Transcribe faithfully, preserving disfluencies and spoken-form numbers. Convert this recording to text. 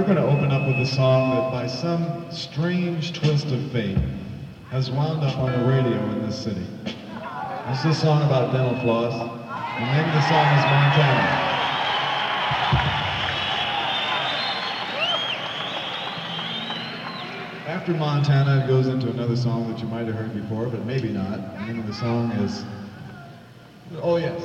we're going to open up with a song that by some strange twist of fate has wound up on the radio in this city. It's a song about dental floss. The name of the song is Montana. After Montana, it goes into another song that you might have heard before, but maybe not. The name of the song is, oh yes.